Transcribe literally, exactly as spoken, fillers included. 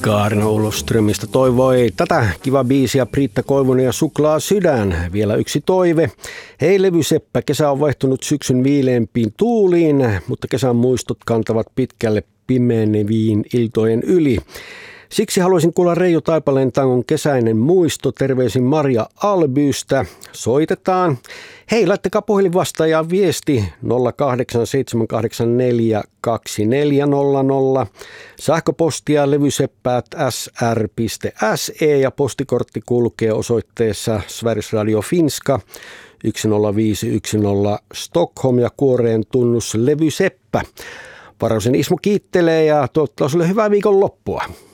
Kaarina Olofströmistä toivoi tätä kiva biisiä Priitta Koivunen ja Suklaa sydän. Vielä yksi toive. Hei levyseppä, kesä on vaihtunut syksyn viileämpiin tuuliin, mutta kesän muistot kantavat pitkälle pimeneviin iltojen yli. Siksi haluaisin kuulla Reijo Taipaleen tangon kesäinen muisto. Terveisin Maria Albystä. Soitetaan. Hei, laittakaa puhelin vastaajaan viesti nolla kahdeksan seitsemän kahdeksan neljä kaksi neljä nolla nolla. Sähköpostia levyseppäät s r piste s e ja postikortti kulkee osoitteessa Sveriges Radio Finska yksi nolla viisi yksi nolla Stockholm ja kuoreen tunnus levyseppä. Varoisen Ismo kiittelee ja toivottavasti sulle hyvää viikonloppua.